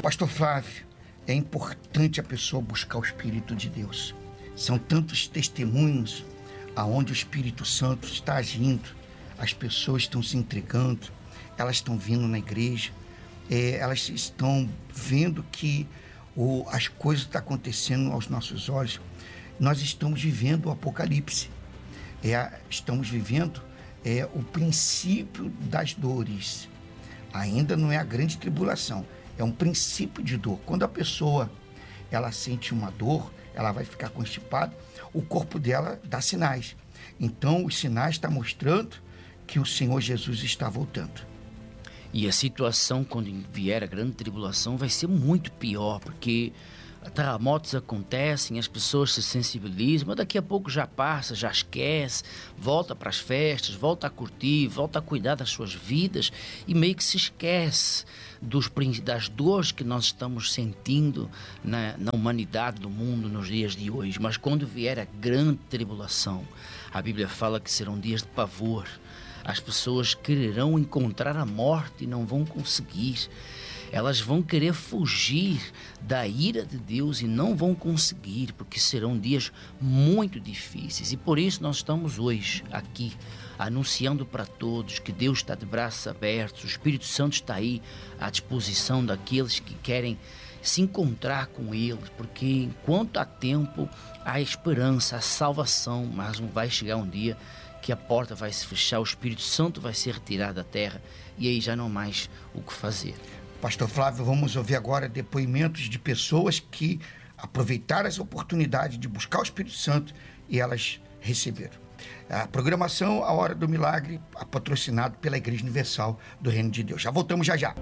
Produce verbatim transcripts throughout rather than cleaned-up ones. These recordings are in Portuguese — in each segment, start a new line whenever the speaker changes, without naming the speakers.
Pastor Flávio, é importante a pessoa buscar o Espírito de Deus. São tantos testemunhos aonde o Espírito Santo está agindo, as pessoas estão se entregando, elas estão vindo na igreja, é, elas estão vendo que o, as coisas estão acontecendo aos nossos olhos. Nós estamos vivendo o Apocalipse, é, estamos vivendo é, o princípio das dores. Ainda não é a grande tribulação, é um princípio de dor. Quando a pessoa ela sente uma dor, ela vai ficar constipada, o corpo dela dá sinais. Então, os sinais estão mostrando que o Senhor Jesus está voltando.
E a situação, quando vier a grande tribulação, vai ser muito pior, porque terremotos acontecem, as pessoas se sensibilizam, mas daqui a pouco já passa, já esquece, volta para as festas, volta a curtir, volta a cuidar das suas vidas e meio que se esquece dos, das dores que nós estamos sentindo na, na humanidade do mundo nos dias de hoje. Mas quando vier a grande tribulação, a Bíblia fala que serão dias de pavor. As pessoas quererão encontrar a morte e não vão conseguir. Elas vão querer fugir da ira de Deus e não vão conseguir, porque serão dias muito difíceis. E por isso nós estamos hoje aqui, anunciando para todos que Deus está de braços abertos, o Espírito Santo está aí à disposição daqueles que querem se encontrar com Ele, porque enquanto há tempo, há esperança, há salvação, mas vai chegar um dia que a porta vai se fechar, o Espírito Santo vai ser retirado da terra e aí já não há mais o que fazer.
Pastor Flávio, vamos ouvir agora depoimentos de pessoas que aproveitaram essa oportunidade de buscar o Espírito Santo e elas receberam. A programação A Hora do Milagre, patrocinado pela Igreja Universal do Reino de Deus. Já voltamos já já.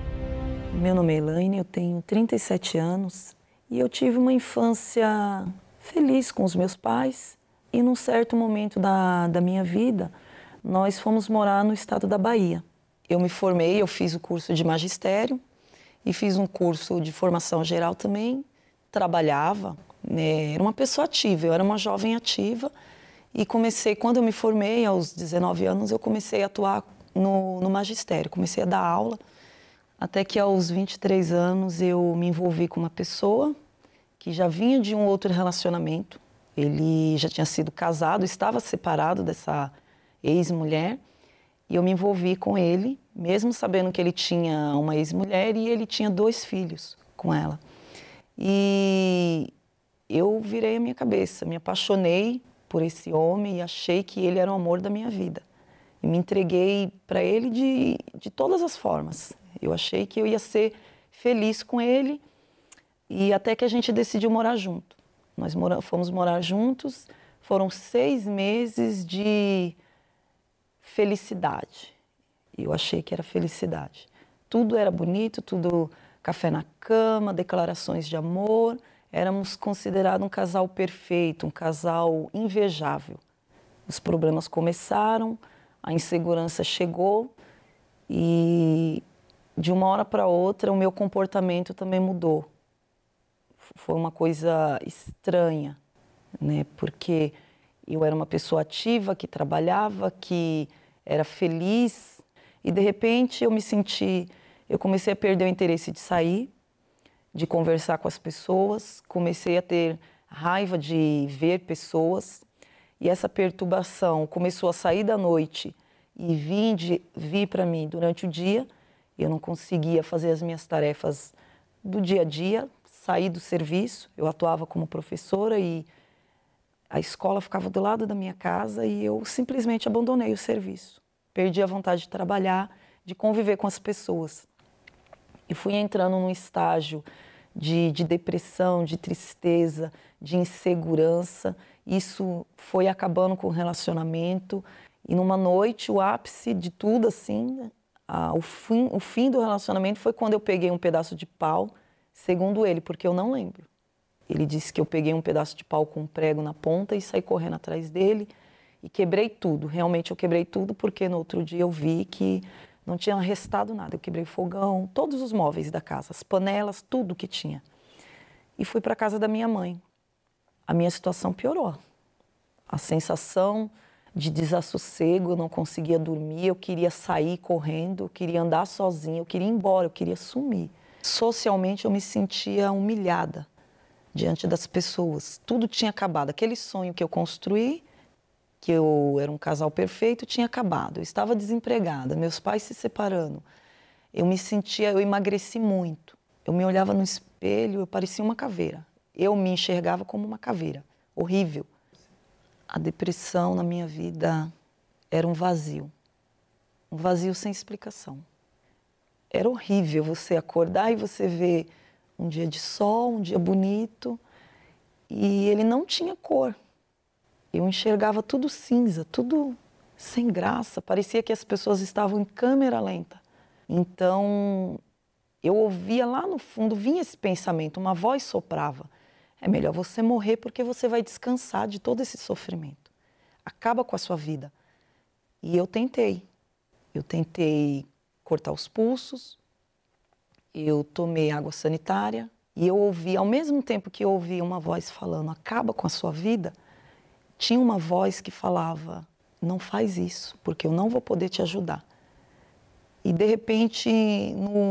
Meu nome é Elaine, eu tenho trinta e sete anos e eu tive uma infância feliz com os meus pais e num certo momento da, da minha vida, nós fomos morar no estado da Bahia. Eu me formei, eu fiz o curso de magistério e fiz um curso de formação geral também, trabalhava, né, era uma pessoa ativa, eu era uma jovem ativa e comecei, quando eu me formei, aos dezenove anos, eu comecei a atuar no, no magistério, comecei a dar aula, até que aos vinte e três anos eu me envolvi com uma pessoa que já vinha de um outro relacionamento, ele já tinha sido casado, estava separado dessa ex-mulher, e eu me envolvi com ele, mesmo sabendo que ele tinha uma ex-mulher e ele tinha dois filhos com ela. E eu virei a minha cabeça, me apaixonei por esse homem e achei que ele era o amor da minha vida. E me entreguei para ele de, de todas as formas. Eu achei que eu ia ser feliz com ele e até que a gente decidiu morar junto. Nós mora, fomos morar juntos, foram seis meses de felicidade. Eu achei que era felicidade. Tudo era bonito, tudo café na cama, declarações de amor. Éramos considerados um casal perfeito, um casal invejável. Os problemas começaram, a insegurança chegou e de uma hora para outra o meu comportamento também mudou. Foi uma coisa estranha, né? Porque eu era uma pessoa ativa, que trabalhava, que era feliz e de repente eu me senti, eu comecei a perder o interesse de sair, de conversar com as pessoas, comecei a ter raiva de ver pessoas e essa perturbação começou a sair da noite e vir, de, vir para mim durante o dia. Eu não conseguia fazer as minhas tarefas do dia a dia, sair do serviço, eu atuava como professora e a escola ficava do lado da minha casa e eu simplesmente abandonei o serviço. Perdi a vontade de trabalhar, de conviver com as pessoas. E fui entrando num estágio de, de depressão, de tristeza, de insegurança. Isso foi acabando com o relacionamento. E numa noite, o ápice de tudo, assim, a, o, fim, o fim do relacionamento foi quando eu peguei um pedaço de pau, segundo ele, porque eu não lembro. Ele disse que eu peguei um pedaço de pau com um prego na ponta e saí correndo atrás dele e quebrei tudo. Realmente eu quebrei tudo porque no outro dia eu vi que não tinha restado nada. Eu quebrei fogão, todos os móveis da casa, as panelas, tudo que tinha. E fui para a casa da minha mãe. A minha situação piorou. A sensação de desassossego, eu não conseguia dormir, eu queria sair correndo, eu queria andar sozinha, eu queria ir embora, eu queria sumir. Socialmente eu me sentia humilhada diante das pessoas. Tudo tinha acabado. Aquele sonho que eu construí, que eu era um casal perfeito, tinha acabado. Eu estava desempregada, meus pais se separando. Eu me sentia, eu emagreci muito. Eu me olhava no espelho, eu parecia uma caveira. Eu me enxergava como uma caveira. Horrível. A depressão na minha vida era um vazio. Um vazio sem explicação. Era horrível você acordar e você ver um dia de sol, um dia bonito, e ele não tinha cor. Eu enxergava tudo cinza, tudo sem graça. Parecia que as pessoas estavam em câmera lenta. Então, eu ouvia lá no fundo, vinha esse pensamento, uma voz soprava. É melhor você morrer porque você vai descansar de todo esse sofrimento. Acaba com a sua vida. E eu tentei. Eu tentei cortar os pulsos, eu tomei água sanitária e eu ouvi, ao mesmo tempo que eu ouvia uma voz falando, acaba com a sua vida, tinha uma voz que falava, não faz isso, porque eu não vou poder te ajudar. E de repente, no,